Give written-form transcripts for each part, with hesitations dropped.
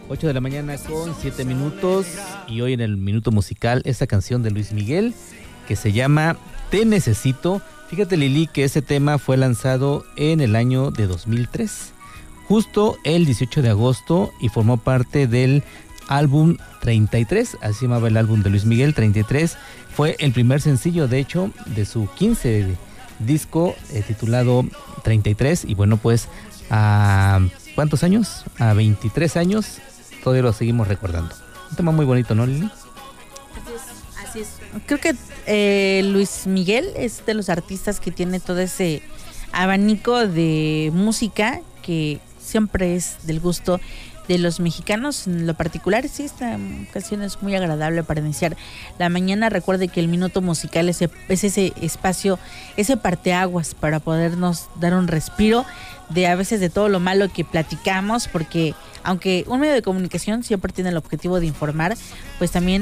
8 de la mañana con 7 minutos y hoy en el Minuto Musical esta canción de Luis Miguel que se llama Te Necesito. Fíjate, Lili, que ese tema fue lanzado en el año de 2003, justo el 18 de agosto, y formó parte del álbum 33, así se llamaba el álbum de Luis Miguel, 33. Fue el primer sencillo, de hecho, de su 15 disco titulado 33, y bueno, pues a ¿cuántos años? A 23 años, todavía lo seguimos recordando. Un tema muy bonito, ¿no, Lili? Así es. Creo que Luis Miguel es de los artistas que tiene todo ese abanico de música que siempre es del gusto de los mexicanos. En lo particular, sí, esta canción es muy agradable para iniciar la mañana. Recuerde que el Minuto Musical es ese espacio, ese parteaguas para podernos dar un respiro de a veces de todo lo malo que platicamos, porque aunque un medio de comunicación siempre tiene el objetivo de informar, pues también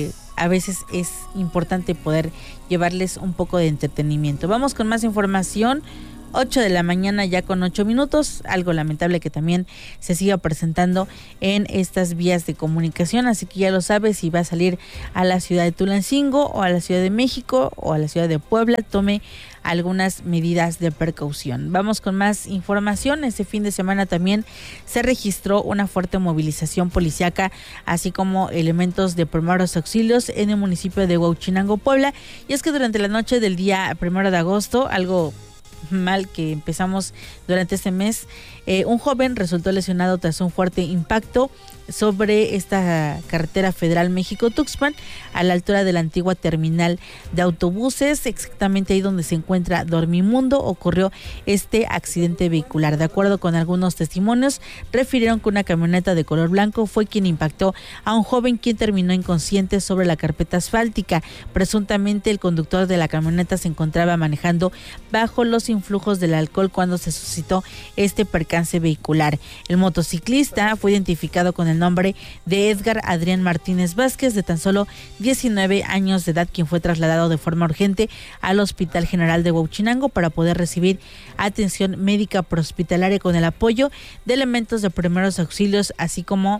a veces es importante poder llevarles un poco de entretenimiento. Vamos con más información. 8 de la mañana ya con 8 minutos, algo lamentable que también se siga presentando en estas vías de comunicación, así que ya lo sabes, si va a salir a la ciudad de Tulancingo o a la Ciudad de México o a la ciudad de Puebla, tome algunas medidas de precaución. Vamos con más información. Este fin de semana también se registró una fuerte movilización policíaca, así como elementos de primeros auxilios en el municipio de Huauchinango, Puebla, y es que durante la noche del día 1 de agosto, algo mal que empezamos durante este mes, un joven resultó lesionado tras un fuerte impacto sobre esta carretera federal México-Tuxpan, a la altura de la antigua terminal de autobuses, exactamente ahí donde se encuentra Dormimundo, ocurrió este accidente vehicular. De acuerdo con algunos testimonios, refirieron que una camioneta de color blanco fue quien impactó a un joven, quien terminó inconsciente sobre la carpeta asfáltica. Presuntamente el conductor de la camioneta se encontraba manejando bajo los influjos del alcohol cuando se suscitó este percance vehicular. El motociclista fue identificado con el nombre de Edgar Adrián Martínez Vázquez, de tan solo 19 años de edad, quien fue trasladado de forma urgente al Hospital General de Huauchinango para poder recibir atención médica prehospitalaria con el apoyo de elementos de primeros auxilios, así como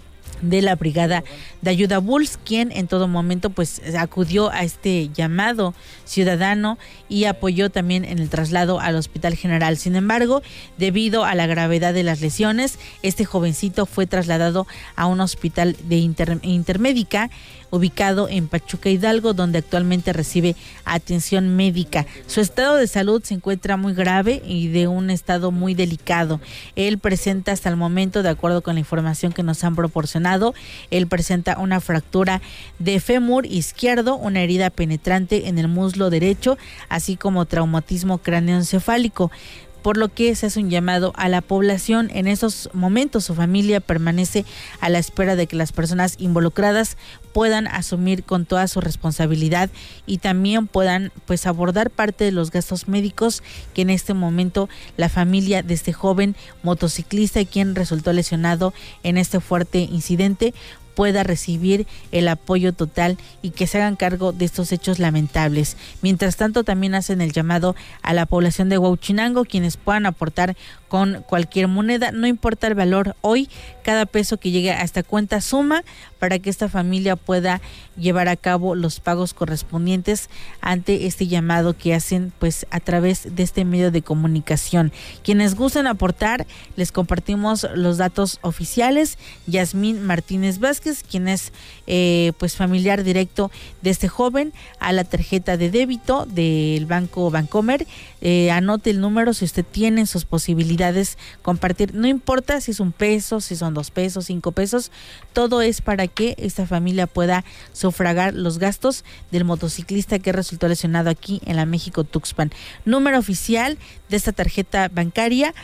de la Brigada de Ayuda Bulls, quien en todo momento pues acudió a este llamado ciudadano y apoyó también en el traslado al Hospital General. Sin embargo, debido a la gravedad de las lesiones, este jovencito fue trasladado a un hospital de intermédica ubicado en Pachuca, Hidalgo, donde actualmente recibe atención médica. Su estado de salud se encuentra muy grave y de un estado muy delicado. Él presenta hasta el momento, de acuerdo con la información que nos han proporcionado, él presenta una fractura de fémur izquierdo, una herida penetrante en el muslo derecho, así como traumatismo cráneoencefálico, por lo que se hace un llamado a la población. En esos momentos su familia permanece a la espera de que las personas involucradas puedan asumir con toda su responsabilidad y también puedan pues abordar parte de los gastos médicos que en este momento la familia de este joven motociclista, quien resultó lesionado en este fuerte incidente, pueda recibir el apoyo total y que se hagan cargo de estos hechos lamentables. Mientras tanto, también hacen el llamado a la población de Huauchinango, quienes puedan aportar con cualquier moneda, no importa el valor. Hoy cada peso que llegue a esta cuenta suma para que esta familia pueda llevar a cabo los pagos correspondientes ante este llamado que hacen pues a través de este medio de comunicación. Quienes gusten aportar, les compartimos los datos oficiales. Yasmín Martínez Vázquez, quien es pues familiar directo de este joven, a la tarjeta de débito del Banco Bancomer. Anote el número si usted tiene sus posibilidades compartir, no importa si es un peso, si son 2 pesos, 5 pesos, todo es para que esta familia pueda sufragar los gastos del motociclista que resultó lesionado aquí en la México-Tuxpan. Número oficial de esta tarjeta bancaria: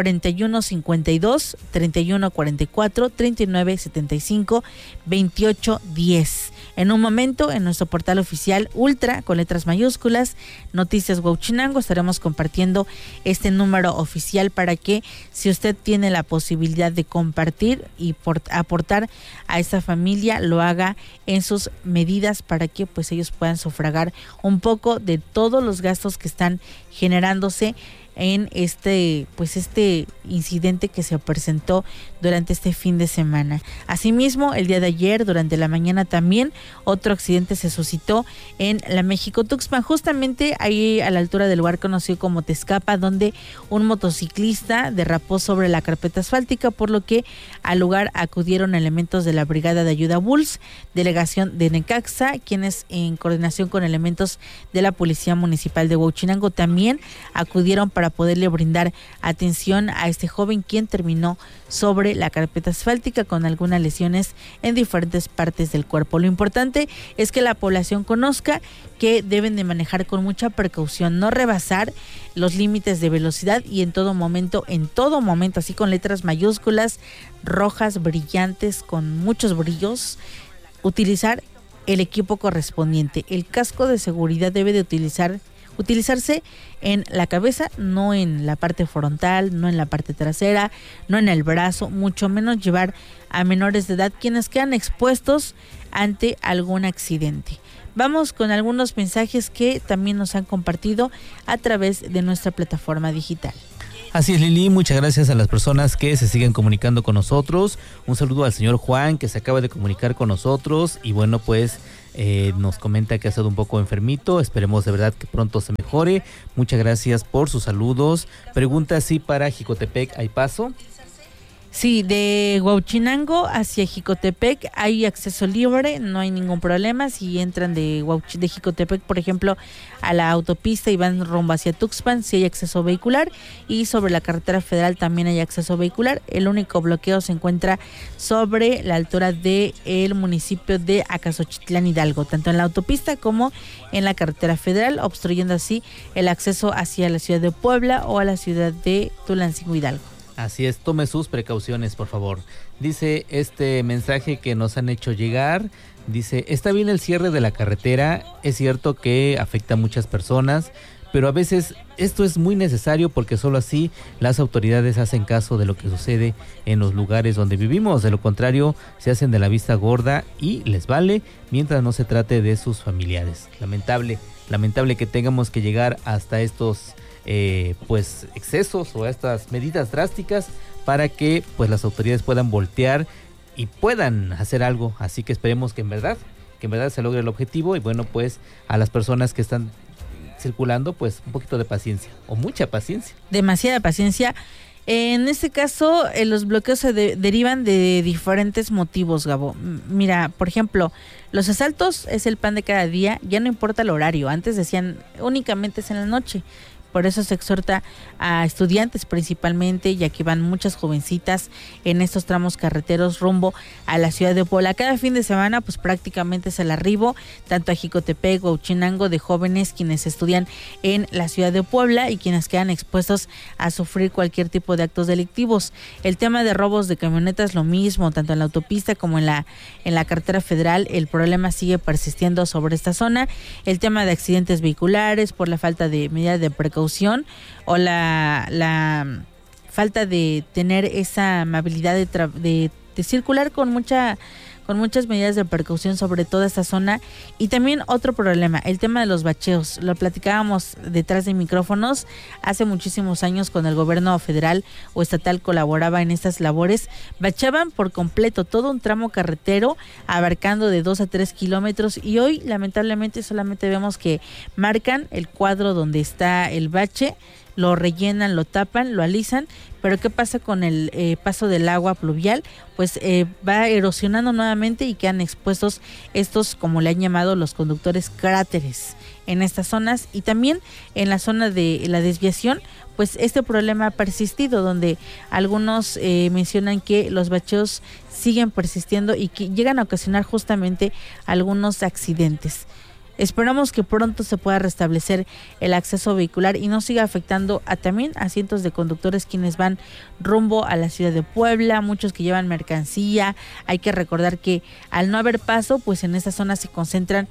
4152 3144 3975 2810. En un momento, en nuestro portal oficial Ultra, con letras mayúsculas, Noticias Huauchinango, estaremos compartiendo este número oficial para que, si usted tiene la posibilidad de compartir y aportar a esta familia, lo haga en sus medidas para que pues ellos puedan sufragar un poco de todos los gastos que están generándose en este incidente que se presentó durante este fin de semana. Asimismo, el día de ayer, durante la mañana también, otro accidente se suscitó en la México-Tuxpan, justamente ahí a la altura del lugar conocido como Tezcapa, donde un motociclista derrapó sobre la carpeta asfáltica, por lo que al lugar acudieron elementos de la Brigada de Ayuda BULS, delegación de Necaxa, quienes en coordinación con elementos de la Policía Municipal de Huauchinango también acudieron para poderle brindar atención a este joven, quien terminó sobre la carpeta asfáltica con algunas lesiones en diferentes partes del cuerpo. Lo importante es que la población conozca que deben de manejar con mucha precaución, no rebasar los límites de velocidad y en todo momento, así con letras mayúsculas, rojas, brillantes, con muchos brillos, utilizar el equipo correspondiente. El casco de seguridad debe de utilizarse en la cabeza, no en la parte frontal, no en la parte trasera, no en el brazo, mucho menos llevar a menores de edad quienes quedan expuestos ante algún accidente. Vamos con algunos mensajes que también nos han compartido a través de nuestra plataforma digital. Así es, Lili, muchas gracias a las personas que se siguen comunicando con nosotros. Un saludo al señor Juan, que se acaba de comunicar con nosotros y bueno, pues nos comenta que ha estado un poco enfermito. Esperemos de verdad que pronto se mejore. Muchas gracias por sus saludos. Pregunta si para Jicotepec hay paso. Sí, de Huauchinango hacia Jicotepec hay acceso libre, no hay ningún problema. Si entran de Jicotepec, por ejemplo, a la autopista y van rumbo hacia Tuxpan, sí hay acceso vehicular, y sobre la carretera federal también hay acceso vehicular. El único bloqueo se encuentra sobre la altura del municipio de Acasochitlán Hidalgo, tanto en la autopista como en la carretera federal, obstruyendo así el acceso hacia la ciudad de Puebla o a la ciudad de Tulancingo Hidalgo. Así es, tome sus precauciones, por favor. Dice este mensaje que nos han hecho llegar, dice, está bien el cierre de la carretera, es cierto que afecta a muchas personas, pero a veces esto es muy necesario porque solo así las autoridades hacen caso de lo que sucede en los lugares donde vivimos. De lo contrario, se hacen de la vista gorda y les vale mientras no se trate de sus familiares. Lamentable que tengamos que llegar hasta estos excesos o estas medidas drásticas para que pues las autoridades puedan voltear y puedan hacer algo. Así que esperemos que en verdad se logre el objetivo y bueno, pues a las personas que están circulando, pues un poquito de paciencia o mucha paciencia. Demasiada paciencia. En este caso, los bloqueos se derivan de diferentes motivos, Gabo. Mira, por ejemplo, los asaltos es el pan de cada día, ya no importa el horario. Antes decían únicamente es en la noche. Por eso se exhorta a estudiantes principalmente, ya que van muchas jovencitas en estos tramos carreteros rumbo a la ciudad de Puebla. Cada fin de semana pues prácticamente es el arribo tanto a Jicotepec o Huauchinango de jóvenes quienes estudian en la ciudad de Puebla y quienes quedan expuestos a sufrir cualquier tipo de actos delictivos. El tema de robos de camionetas lo mismo, tanto en la autopista como en la carretera federal, el problema sigue persistiendo sobre esta zona. El tema de accidentes vehiculares por la falta de medidas de precaución o la falta de tener esa amabilidad de circular con muchas medidas de precaución sobre toda esta zona. Y también otro problema, el tema de los bacheos. Lo platicábamos detrás de micrófonos. Hace muchísimos años cuando el gobierno federal o estatal colaboraba en estas labores, bacheaban por completo todo un tramo carretero abarcando de 2 a 3 kilómetros y hoy lamentablemente solamente vemos que marcan el cuadro donde está el bache, lo rellenan, lo tapan, lo alisan, pero ¿qué pasa con el paso del agua pluvial? Pues va erosionando nuevamente y quedan expuestos estos, como le han llamado los conductores, cráteres en estas zonas. Y también en la zona de la desviación, pues este problema ha persistido, donde algunos mencionan que los bacheos siguen persistiendo y que llegan a ocasionar justamente algunos accidentes. Esperamos que pronto se pueda restablecer el acceso vehicular y no siga afectando también a cientos de conductores quienes van rumbo a la ciudad de Puebla, muchos que llevan mercancía. Hay que recordar que al no haber paso, pues en esta zona se concentran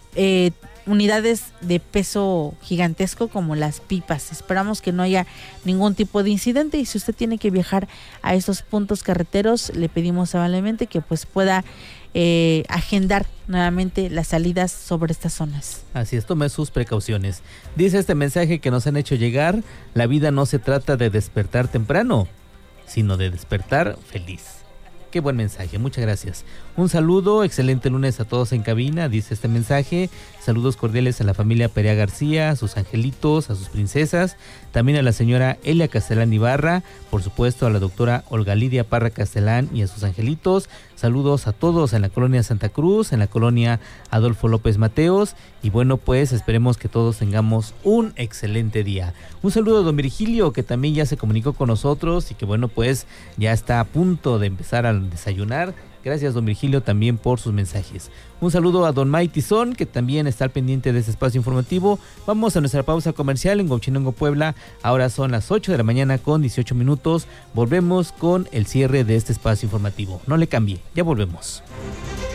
unidades de peso gigantesco como las pipas. Esperamos que no haya ningún tipo de incidente y si usted tiene que viajar a estos puntos carreteros, le pedimos amablemente que pues pueda agendar nuevamente las salidas sobre estas zonas. Así es, tome sus precauciones. Dice este mensaje que nos han hecho llegar: la vida no se trata de despertar temprano, sino de despertar feliz. Qué buen mensaje, muchas gracias. Un saludo, excelente lunes a todos en cabina, dice este mensaje. Saludos cordiales a la familia Perea García, a sus angelitos, a sus princesas, también a la señora Elia Castellán Ibarra, por supuesto a la doctora Olga Lidia Parra Castellán y a sus angelitos. Saludos a todos en la colonia Santa Cruz, en la colonia Adolfo López Mateos, y bueno, pues esperemos que todos tengamos un excelente día. Un saludo a don Virgilio, que también ya se comunicó con nosotros y que bueno, pues ya está a punto de empezar a desayunar. Gracias, don Virgilio, también por sus mensajes. Un saludo a don May Tizón, que también está al pendiente de este espacio informativo. Vamos a nuestra pausa comercial en Huachinango, Puebla. Ahora son las 8 de la mañana con 18 minutos. Volvemos con el cierre de este espacio informativo. No le cambie, ya volvemos.